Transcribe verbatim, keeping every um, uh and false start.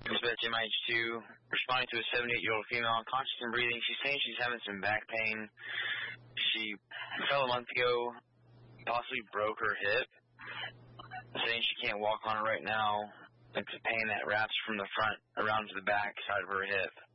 Dispatch M I H two, responding to a seventy-eight-year-old female, conscious and breathing. She's saying she's having some back pain. She fell a month ago, possibly broke her hip. Saying she can't walk on it right now. It's a pain that wraps from the front around to the back side of her hip.